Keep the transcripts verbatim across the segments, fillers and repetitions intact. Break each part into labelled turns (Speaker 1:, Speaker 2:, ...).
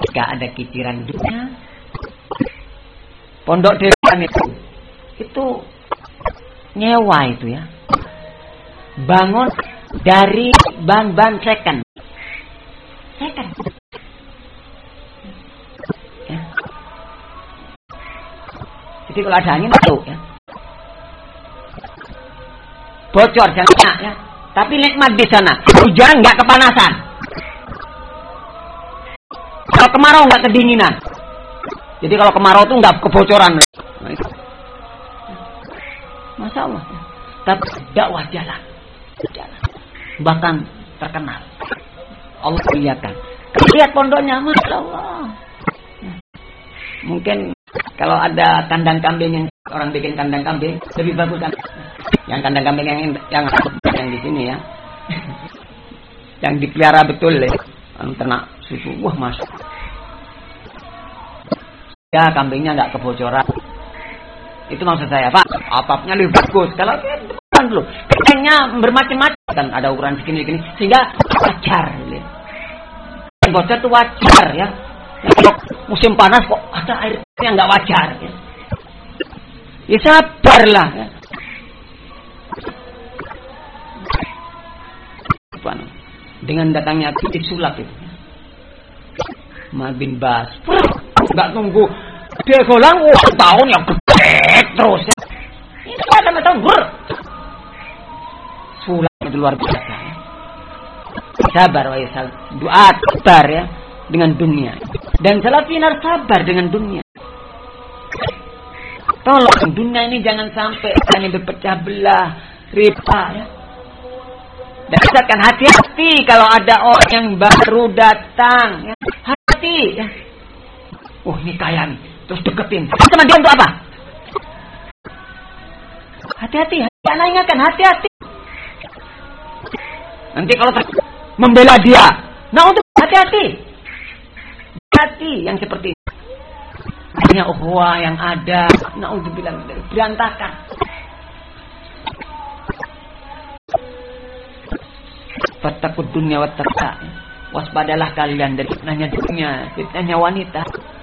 Speaker 1: Ketika ada kiciran dunia, pondok dewan itu itu nyewa itu ya, bangun dari ban-ban second second ya. Jadi kalau ada angin masuk ya, bocor jangan ya, tapi nikmat di sana, hujan nggak kepanasan, kalau kemarau nggak kedinginan. Jadi kalau kemarau tuh nggak kebocoran. Masya Allah. Tapi dakwah jalan, jalan. Bahkan terkenal. Allah lihatkan. Lihat pondoknya, Masya Allah. Mungkin kalau ada kandang kambing yang orang bikin kandang kambing lebih bagus kan? Yang kandang kambing yang yang yang di sini ya, yang dipelihara betul ya, ternak susu. Wah Mas. Ya kambingnya nggak kebocoran. Itu maksud saya Pak. Atapnya lebih bagus. Kalau depan dulu, kandangnya bermacam-macam kan, ada ukuran segini-segini sehingga wajar. Ya. Yang bocor itu wajar ya. Yang kalau musim panas kok ada air yang nggak wajar. Ya, ya sabarlah. Ya. Dengan datangnya titik sulap itu. Mal bin Bas. Nggak tunggu dia golang wah tahun yang gede terus itu ada macam gur sulap itu luar biasa ya. Sabar wa yasal doa sabar ya dengan dunia, dan salafin harus sabar dengan dunia. Tolong dunia ini jangan sampai ini berpecah belah riba ya. Dan katakan hati-hati kalau ada orang yang baru datang ya. Hati ya. Oh ini kaya nih, terus deketin. Sama dia untuk apa? Hati-hati, anak ingatkan hati-hati. Nanti kalau membela dia, nah untuk hati-hati. Hati yang seperti ini. Hanya ukhuwah yang ada, nah untuk bilang berantakan. Fattaqud dunya wattaqha. Waspadalah kalian dari fitnahnya dunia, fitnahnya wanita.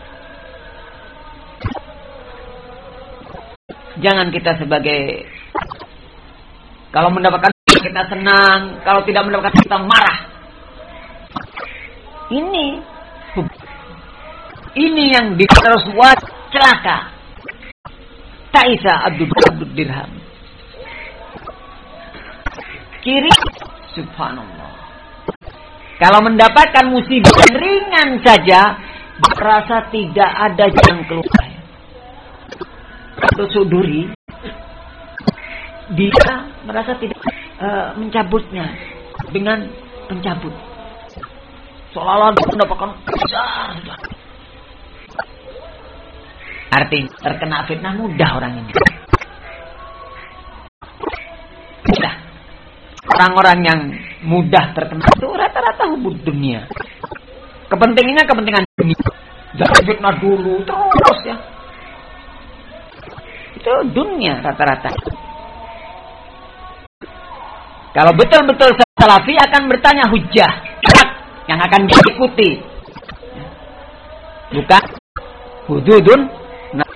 Speaker 1: Jangan kita sebagai kalau mendapatkan kita senang, kalau tidak mendapatkan kita marah. Ini ini yang terus buat celaka. Taisa Abdul Abdul Dirham. Kiri subhanallah. Kalau mendapatkan musibah yang ringan saja, merasa tidak ada jalan keluar. Atau suduri, dia merasa tidak uh, mencabutnya dengan pencabut. Seolah-olah dia mendapatkan besar. Artinya terkena fitnah mudah orang ini. Mudah. Orang-orang yang mudah terkena itu rata-rata hubud dunia. Kepentingannya kepentingan dunia. Jangan fitnah dulu terus ya. Itu dunia rata-rata. Kalau betul-betul salafi akan bertanya hujah yang akan diikuti, bukan hududun. Nah.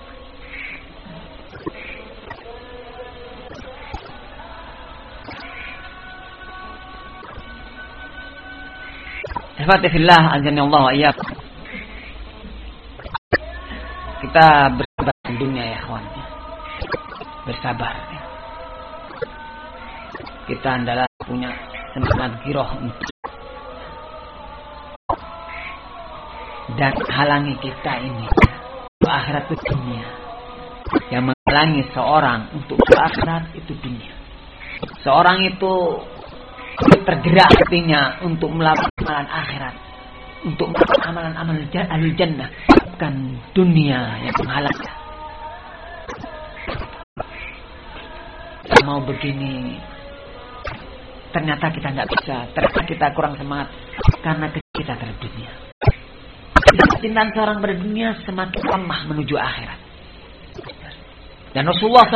Speaker 1: Alhamdulillah azanillah wa iyyakum. Kita bersabar di dunia ya kawan. Bersabar ya. Kita adalah punya semangat giroh dan halangi kita ini akhirat itu dunia. Yang menghalangi seorang untuk akhirat itu dunia. Seorang itu tergerak hatinya untuk melakukan amalan akhirat, untuk melakukan amalan-amalan ahli jannah, bukan dunia yang menghalangnya. Mau begini, ternyata kita tidak bisa, ternyata kita kurang semangat karena kita terdunia. Kecintaan seorang pada dunia semakin lemah menuju akhirat. Dan Rasulullah